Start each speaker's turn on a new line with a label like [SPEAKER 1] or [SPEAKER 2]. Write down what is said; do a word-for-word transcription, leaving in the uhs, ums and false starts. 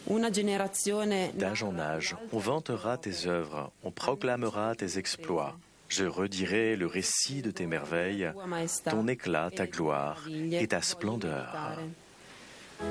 [SPEAKER 1] D'âge en âge, on vantera tes œuvres, on proclamera tes exploits. Je redirai le récit de tes merveilles, ton éclat, ta gloire et ta splendeur.